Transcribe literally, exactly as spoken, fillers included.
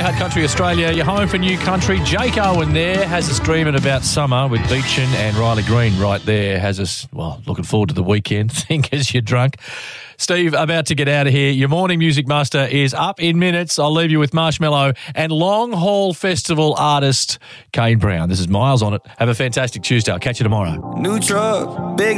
Out Country Australia, you're home for new country. Jake Owen there has us dreaming about summer with Beechin and Riley Green right there. Has us, well, looking forward to the weekend. Think as you're drunk. Steve, about to get out of here. Your morning music muster is up in minutes. I'll leave you with Marshmello and Long Haul Festival artist Kane Brown. This is Miles on it. Have a fantastic Tuesday. I'll catch you tomorrow. New truck, big